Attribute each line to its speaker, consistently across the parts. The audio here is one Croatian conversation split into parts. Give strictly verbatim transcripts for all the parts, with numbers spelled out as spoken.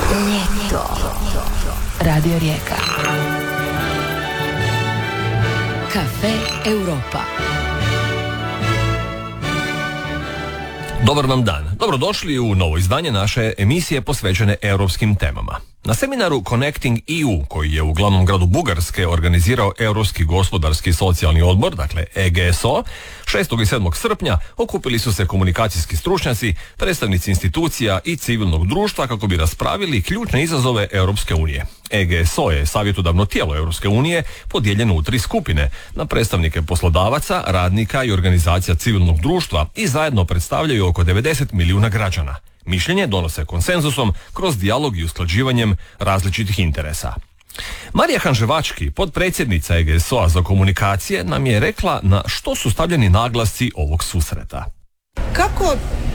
Speaker 1: Ljeto. Radio Rijeka. Caffè Europa.
Speaker 2: Dobar vam dan. Dobrodošli u novo izdanje naše emisije posvećene europskim temama. Na seminaru Connecting E U, koji je u glavnom gradu Bugarske organizirao Europski gospodarski socijalni odbor, dakle E G S O, šestog i sedmog srpnja okupili su se komunikacijski stručnjaci, predstavnici institucija i civilnog društva kako bi raspravili ključne izazove Europske unije. E G S O je savjetodavno tijelo Europske unije podijeljeno u tri skupine, na predstavnike poslodavaca, radnika i organizacija civilnog društva i zajedno predstavljaju oko devedeset milijuna građana. Mišljenje donose konsenzusom kroz dijalog i usklađivanjem različitih interesa. Marija Hanževački, potpredsjednica E G S O-a za komunikacije, nam je rekla na što su stavljeni naglasci ovog susreta.
Speaker 3: Kako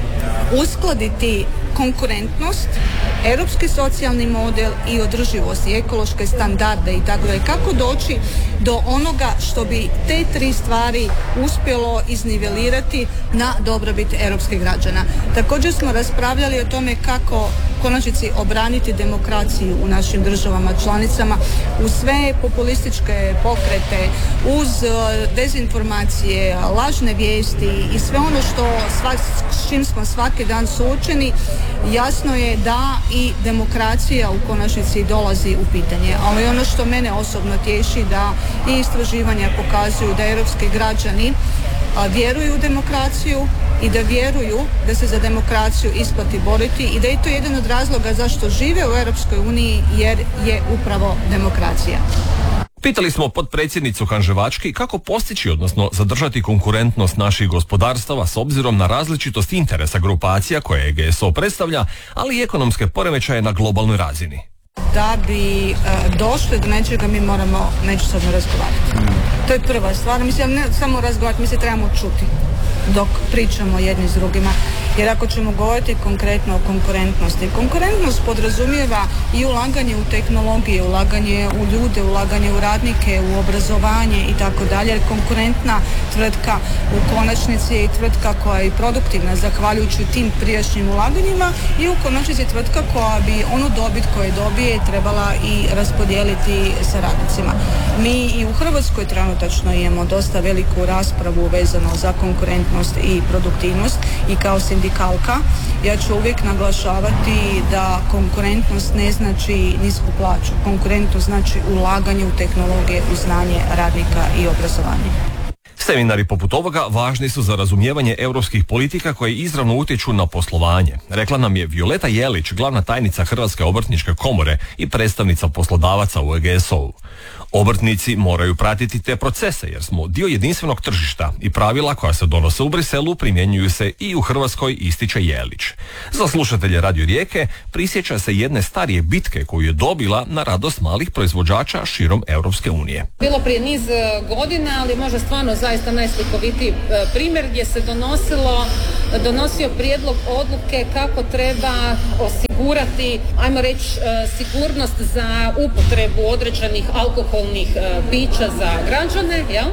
Speaker 3: uskladiti konkurentnost, europski socijalni model i održivost i ekološke standarde i tako dalje. Kako doći do onoga što bi te tri stvari uspjelo iznivelirati na dobrobit europskih građana. Također smo raspravljali o tome kako u konačnici obraniti demokraciju u našim državama članicama uz sve populističke pokrete, uz dezinformacije, lažne vijesti i sve ono što svak, s čim smo svaki dan suočeni. Jasno je da i demokracija u konačnici dolazi u pitanje, ali ono što mene osobno tješi da i istraživanja pokazuju da europski građani a, vjeruju u demokraciju i da vjeruju da se za demokraciju isplati boriti i da je to jedan od razloga zašto žive u Europskoj uniji, jer je upravo demokracija.
Speaker 2: Pitali smo potpredsjednicu Hanževački kako postići, odnosno zadržati konkurentnost naših gospodarstava s obzirom na različitost interesa grupacija koje E G S O predstavlja, ali i ekonomske poremećaje na globalnoj razini.
Speaker 3: Da bi e, došli do nečega mi moramo međusobno razgovarati. To je prva stvar. Mislim, ne samo razgovarati, mi se trebamo čuti dok pričamo jedni s drugima. Jer ako ćemo govoriti konkretno o konkurentnosti, konkurentnost podrazumijeva i ulaganje u tehnologije, ulaganje u ljude, ulaganje u radnike, u obrazovanje i tako dalje. Jer konkurentna tvrtka u konačnici je i tvrtka koja je produktivna zahvaljujući tim prijašnjim ulaganjima i u konačnici tvrtka koja bi onu dobit koju dobije trebala i raspodijeliti sa radnicima. Mi i u Hrvatskoj trenutačno imamo dosta veliku raspravu vezano za konkurentnost i produktivnost i kao sindikalka ja ću uvijek naglašavati da konkurentnost ne znači nisku plaću. Konkurentnost znači ulaganje u tehnologije, u znanje radnika i obrazovanje.
Speaker 2: Seminari poput ovoga važni su za razumijevanje europskih politika koje izravno utječu na poslovanje. Rekla nam je Violeta Jelić, glavna tajnica Hrvatske obrtničke komore i predstavnica poslodavaca u E G S O-u. Obrtnici moraju pratiti te procese jer smo dio jedinstvenog tržišta i pravila koja se donose u Briselu primjenjuju se i u Hrvatskoj, ističe Jelić. Za slušatelje Radio Rijeke prisjeća se jedne starije bitke koju je dobila na radost malih proizvođača širom Europske unije.
Speaker 4: Bilo prije niz godina, ali možda stvarno zaista najslikovitiji primjer gdje se donosilo, donosio prijedlog odluke kako treba osigurati, ajmo reći, sigurnost za upotrebu određenih alkoholnih pića za građane, jel?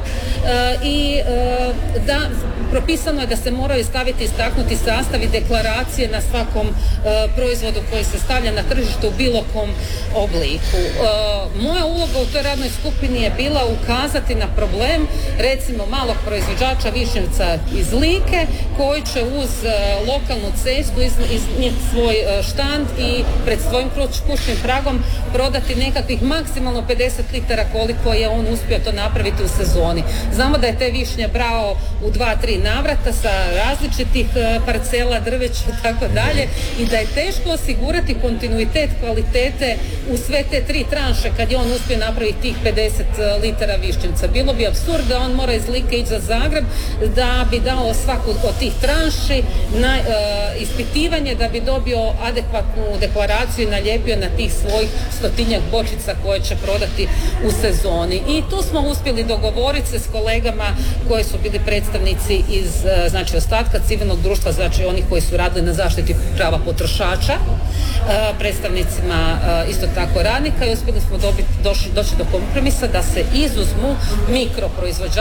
Speaker 4: I da propisano je da se moraju staviti istaknuti sastav i deklaracije na svakom proizvodu koji se stavlja na tržište u bilo kom obliku. Moja uloga u toj radnoj skupini je bila ukazati na problem recimo malog proizvođača višnjevca iz Like koji će uz lokalnu cestu iznijeti svoj štand i pred svojim kućnim pragom prodati nekakvih maksimalno pedeset litara koliko je on uspio to napraviti u sezoni. Znamo da je te višnje brao u dva, tri navrata sa različitih parcela, drveća i tako dalje i da je teško osigurati kontinuitet kvalitete u sve te tri tranše kad je on uspio napraviti tih pedeset litara višnjevca. Bilo bi apsurd da on mora iz Like ići za Zagreb da bi dao svaku od tih tranši na e, ispitivanje da bi dobio adekvatnu deklaraciju i nalijepio na tih svojih stotinjak bočica koje će prodati u sezoni. I tu smo uspjeli dogovoriti se s kolegama koji su bili predstavnici iz znači ostatka civilnog društva, znači oni koji su radili na zaštiti prava potrošača, predstavnicima isto tako radnika i uspjeli smo dobiti, doći, doći do kompromisa da se izuzmu mikroproizvođači, odnosno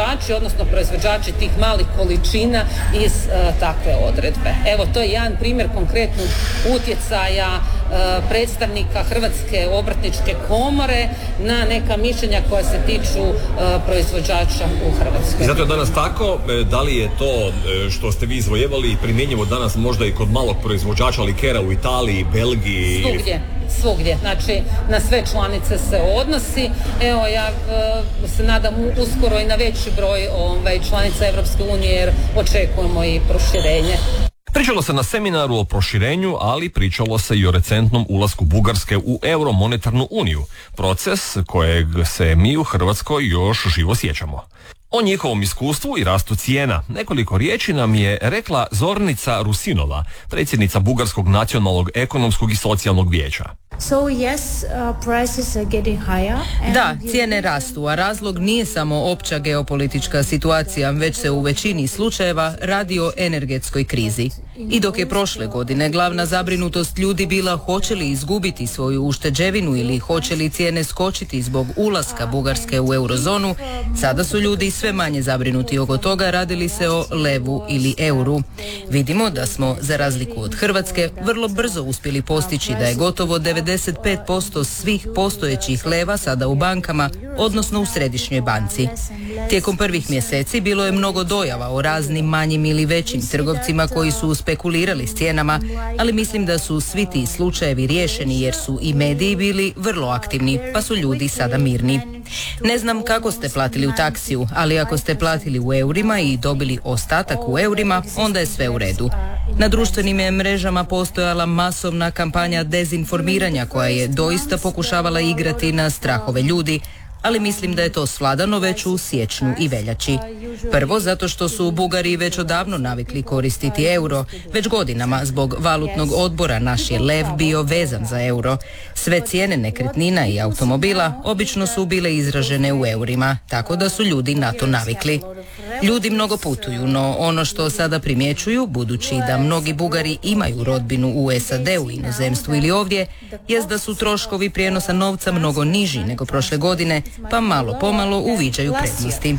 Speaker 4: odnosno proizvođači tih malih količina iz uh, takve odredbe. Evo, to je jedan primjer konkretnog utjecaja uh, predstavnika Hrvatske obrtničke komore na neka mišljenja koja se tiču uh, proizvođača u Hrvatskoj.
Speaker 2: I zato je danas tako, da li je to što ste vi izvojevali primjenjivo danas možda i kod malog proizvođača likera u Italiji, Belgiji?
Speaker 4: Svugdje, svugdje. Znači, na sve članice se odnosi. Evo, ja uh, se nadam uskoro i na veći broj ovaj, članica Europske unije jer očekujemo i proširenje.
Speaker 2: Pričalo se na seminaru o proširenju, ali pričalo se i o recentnom ulasku Bugarske u Euromonetarnu uniju, proces kojeg se mi u Hrvatskoj još živo sjećamo. O njihovom iskustvu i rastu cijena nekoliko riječi nam je rekla Zornica Rusinova, predsjednica Bugarskog nacionalnog ekonomskog i socijalnog vijeća.
Speaker 5: So yes, uh, prices are getting higher.
Speaker 6: Da, cijene rastu, a razlog nije samo opća geopolitička situacija, već se u većini slučajeva radi o energetskoj krizi. I dok je prošle godine glavna zabrinutost ljudi bila hoće li izgubiti svoju ušteđevinu ili hoće li cijene skočiti zbog ulaska Bugarske u eurozonu, sada su ljudi sve manje zabrinuti oko toga radi li se o levu ili euru. Vidimo da smo, za razliku od Hrvatske, vrlo brzo uspjeli postići da je gotovo devedeset pet posto svih postojećih leva sada u bankama, odnosno u središnjoj banci. Tijekom prvih mjeseci bilo je mnogo dojava o raznim manjim ili većim trgovcima koji su spekulirali s cijenama, ali mislim da su svi ti slučajevi riješeni jer su i mediji bili vrlo aktivni, pa su ljudi sada mirni. Ne znam kako ste platili u taksiju, ali ako ste platili u eurima i dobili ostatak u eurima, onda je sve u redu. Na društvenim je mrežama postojala masovna kampanja dezinformiranja koja je doista pokušavala igrati na strahove ljudi, ali mislim da je to svladano već u siječnju i veljači. Prvo, zato što su Bugari već odavno navikli koristiti euro, već godinama zbog valutnog odbora naš je lev bio vezan za euro. Sve cijene nekretnina i automobila obično su bile izražene u eurima, tako da su ljudi na to navikli. Ljudi mnogo putuju, no ono što sada primjećuju, budući da mnogi Bugari imaju rodbinu u S A D-u, inozemstvu ili ovdje, jest da su troškovi prijenosa novca mnogo niži nego prošle godine, pa malo pomalo uviđaju prednosti.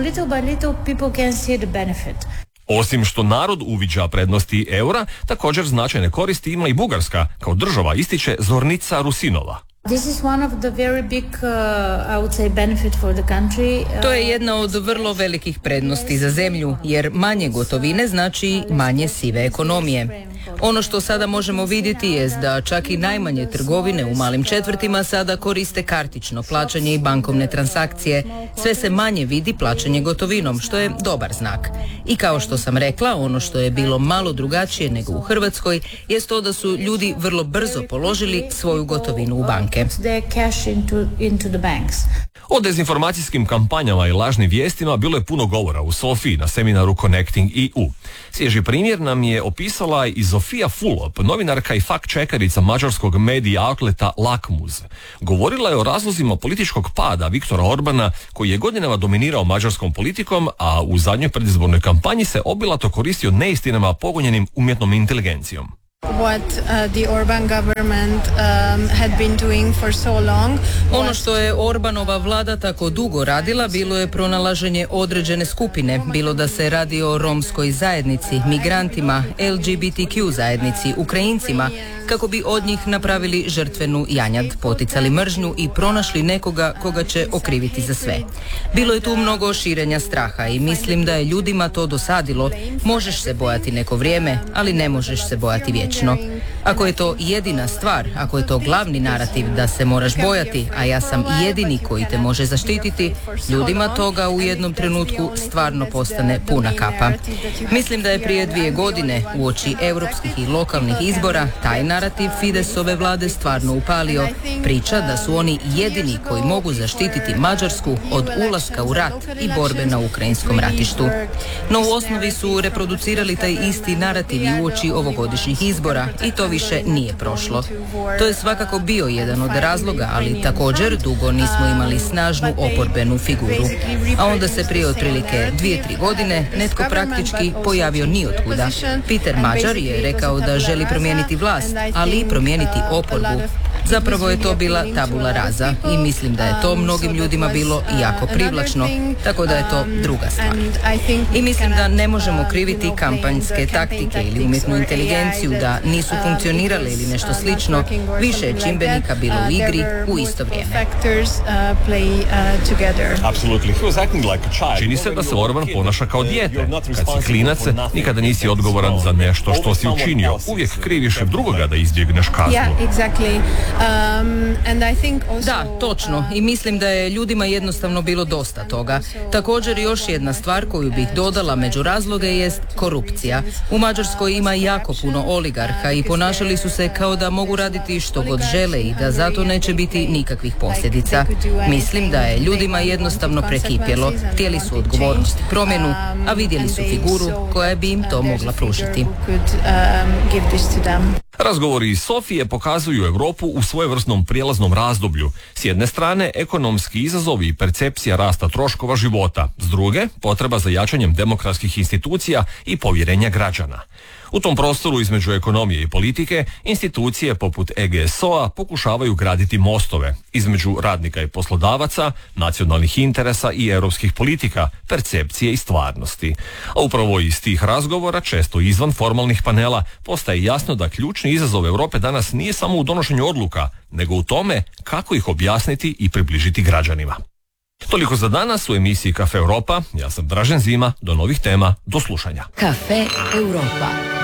Speaker 2: Osim što narod uviđa prednosti eura, također značajne koristi ima i Bugarska, kao država, ističe Zornica Rusinova.
Speaker 5: This is one of the very big, uh, I would say, benefit for the country. Uh,
Speaker 6: To je jedna od vrlo velikih prednosti za zemlju, jer manje gotovine znači manje sive ekonomije. Ono što sada možemo vidjeti je da čak i najmanje trgovine u malim četvrtima sada koriste kartično plaćanje i bankovne transakcije. Sve se manje vidi plaćanje gotovinom, što je dobar znak. I kao što sam rekla, ono što je bilo malo drugačije nego u Hrvatskoj je to da su ljudi vrlo brzo položili svoju gotovinu u banke.
Speaker 2: O dezinformacijskim kampanjama i lažnim vijestima bilo je puno govora u Sofiji na seminaru Connecting E U. Svježi primjer nam je opisala i Zofija Fulop, novinarka i fact-checkerica mađarskog medija outleta Lakmuz. Govorila je o razlozima političkog pada Viktora Orbana, koji je godinama dominirao mađarskom politikom, a u zadnjoj predizbornoj kampanji se obilato koristio neistinama pogonjenim umjetnom inteligencijom.
Speaker 7: What uh, the Orban government um, had been doing for so long.
Speaker 6: Ono što je Orbanova vlada tako dugo radila bilo je pronalaženje određene skupine, bilo da se radi o romskoj zajednici, migrantima, L G B T Q zajednici, Ukrajincima, kako bi od njih napravili žrtvenu janjad, poticali mržnju i pronašli nekoga koga će okriviti za sve. Bilo je tu mnogo širenja straha i mislim da je ljudima to dosadilo. Možeš se bojati neko vrijeme, ali ne možeš se bojati vječno. Ako je to jedina stvar, ako je to glavni narativ da se moraš bojati, a ja sam jedini koji te može zaštititi, ljudima toga u jednom trenutku stvarno postane puna kapa. Mislim da je prije dvije godine uoči europskih i lokalnih izbora taj narativ Fidesove vlade stvarno upalio. Priča da su oni jedini koji mogu zaštititi Mađarsku od ulaska u rat i borbe na ukrajinskom ratištu. No u osnovi su reproducirali taj isti narativ i uoči ovogodišnjih izbora i to više nije prošlo. To je svakako bio jedan od razloga, ali također dugo nismo imali snažnu oporbenu figuru. A onda se prije otprilike dvije, tri godine netko praktički pojavio nijotkuda. Peter Mađar je rekao da želi promijeniti vlast, ali i promijeniti oporbu. Zapravo je to bila tabula rasa i mislim da je to mnogim ljudima bilo jako privlačno, tako da je to druga stvar. I mislim da ne možemo kriviti kampanjske taktike ili umjetnu inteligenciju da nisu funkcionirale ili nešto slično. Više je čimbenika bilo u igri u isto vrijeme.
Speaker 2: Čini se da se Orban ponaša kao dijete. Kad si klinac, nikada nisi odgovoran za nešto što si učinio. Uvijek kriviš drugoga da izbjegneš kaznu.
Speaker 6: Da, točno. I mislim da je ljudima jednostavno bilo dosta toga. Također još jedna stvar koju bih dodala među razloge jest korupcija. U Mađarskoj ima jako puno oligarha i ponašali su se kao da mogu raditi što god žele i da zato neće biti nikakvih posljedica. Mislim da je ljudima jednostavno prekipjelo. Htjeli su odgovornost i promjenu, a vidjeli su figuru koja bi im to mogla pružiti.
Speaker 2: Razgovori iz Sofije pokazuju Europu u svojevrsnom prijelaznom razdoblju. S jedne strane, ekonomski izazovi i percepcija rasta troškova života. S druge, potreba za jačanjem demokratskih institucija i povjerenja građana. U tom prostoru između ekonomije i politike, institucije poput E G S O-a pokušavaju graditi mostove između radnika i poslodavaca, nacionalnih interesa i europskih politika, percepcije i stvarnosti. A upravo iz tih razgovora, često izvan formalnih panela, postaje jasno da ključni izazov Europe danas nije samo u donošenju odluka, nego u tome kako ih objasniti i približiti građanima. Toliko za danas u emisiji Cafe Europa. Ja sam Dražen Zima. Do novih tema. Do slušanja.
Speaker 1: Cafe Europa.